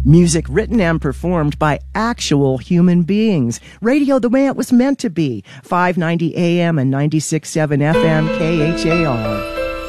Music written and performed by actual human beings. Radio the way it was meant to be. 590 AM and 96.7 FM KHAR.